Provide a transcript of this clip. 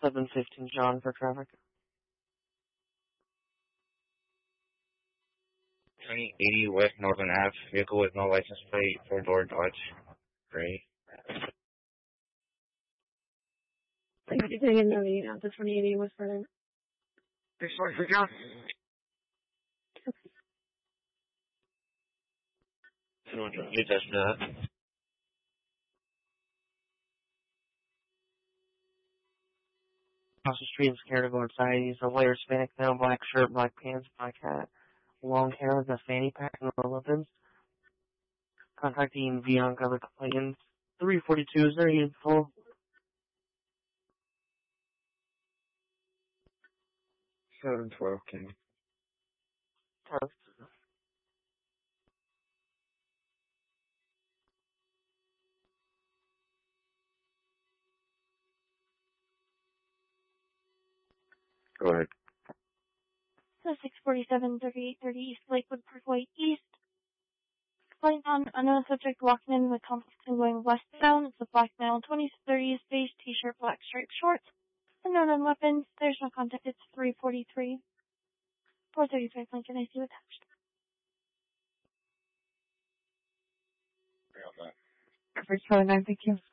715 John for traffic. 2080 West Northern Ave. Vehicle with no license plate, 4-door Dodge. Gray. Thank you for taking the 2080 West Northern. Thanks for John. You just Across the street and scared to go inside. He's a white Hispanic male, black shirt, black pants, black hat, long hair with a fanny pack, no weapons. Contacting Bianca the complainant. 342, is there a full? 712, King. Go ahead. 647 3830 East Lakewood Parkway East. Complaint on another subject walking in with complex and going westbound. It's a black male, 20-30 beige t-shirt, black striped shorts. Unknown on weapons. There's no contact. It's 343. 435 Lincoln. I see attached. Bring out that. Perfect, 29, thank you.